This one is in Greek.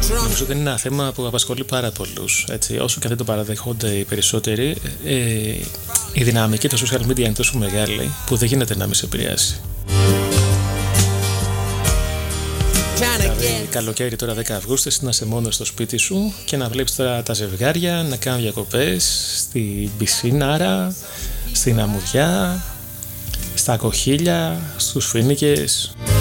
Νομίζω ότι είναι ένα θέμα που απασχολεί πάρα πολλούς. Έτσι, όσο και δεν το παραδέχονται οι περισσότεροι, η δυναμική των social media είναι τόσο μεγάλη που δεν γίνεται να μην σε επηρεάσει. Δηλαδή, καλοκαίρι τώρα 10 Αυγούστου, να είσαι μόνο στο σπίτι σου και να βλέπεις τώρα τα ζευγάρια να κάνουν διακοπές στην πισίναρα, στην αμμουδιά, στα κοχύλια, στους φοίνικες.